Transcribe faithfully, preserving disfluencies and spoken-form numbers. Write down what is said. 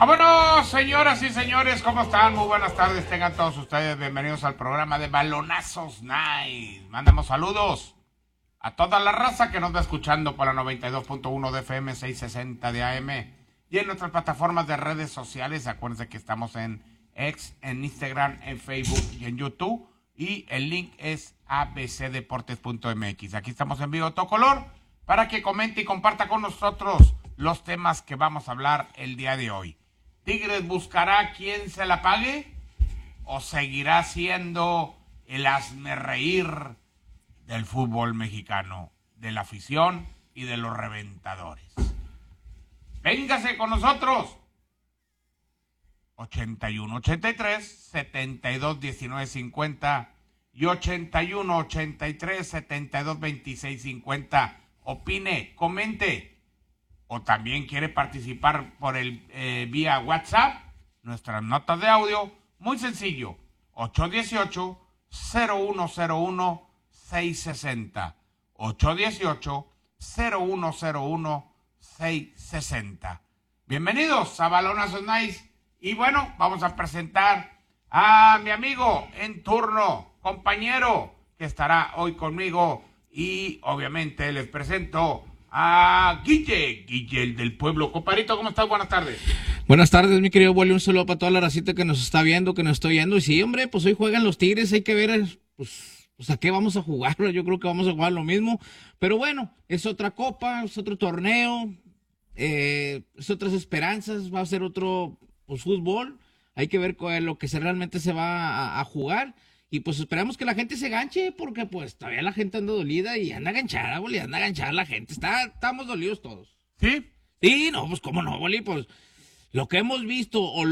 Vámonos, señoras y señores, ¿cómo están? Muy buenas tardes, tengan todos ustedes bienvenidos al programa de Balonazos Night. Mandamos saludos a toda la raza que nos va escuchando por la noventa y dos punto uno de F M, seiscientos sesenta de A M y en nuestras plataformas de redes sociales. Acuérdense que estamos en X, en Instagram, en Facebook y en YouTube, y el link es a b c deportes punto m x. Aquí estamos en vivo a todo color para que comente y comparta con nosotros los temas que vamos a hablar el día de hoy. ¿Tigres buscará quien se la pague o seguirá siendo el hazmerreír del fútbol mexicano, de la afición y de los reventadores? Véngase con nosotros. ochenta y uno ochenta y tres setenta y dos diecinueve cincuenta y ochenta y uno ochenta y tres setenta y dos veintiséis cincuenta. Opine, comente. O también quiere participar por el eh, vía WhatsApp, nuestras notas de audio, muy sencillo, ocho uno ocho, cero uno cero uno, seis seis cero, ocho uno ocho, cero uno cero uno, seis seis cero. Bienvenidos a Balonazos Night, y bueno, vamos a presentar a mi amigo en turno, compañero, que estará hoy conmigo, y obviamente les presento a Guille, Guille, el del pueblo. Comparito, ¿cómo estás? Buenas tardes. Buenas tardes, mi querido Bolí, un saludo para toda la racita que nos está viendo, que nos está oyendo. Y sí, hombre, pues hoy juegan los Tigres, hay que ver, pues, pues a qué vamos a jugar. Yo creo que vamos a jugar lo mismo. Pero bueno, es otra copa, es otro torneo, eh, es otras esperanzas, va a ser otro pues, fútbol. Hay que ver cuál, lo que se, realmente se va a, a jugar. Y pues esperamos que la gente se ganche, porque pues todavía la gente anda dolida y anda ganchada, Boli, anda ganchada la gente. Está, estamos dolidos todos. ¿Sí? Sí, no, pues cómo no, Boli, pues lo que hemos visto o